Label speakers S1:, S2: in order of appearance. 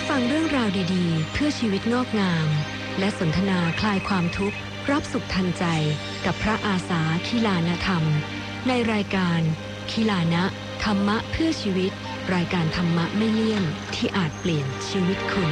S1: ฟังเรื่องราวดีๆเพื่อชีวิตงอกงามและสนทนาคลายความทุกข์รับสุขทันใจกับพระอาสาคิลานธรรมในรายการคิลานะธรรมะเพื่อชีวิตรายการธรรมะไม่เลี่ยนที่อาจเปลี่ยนชีวิตคุณ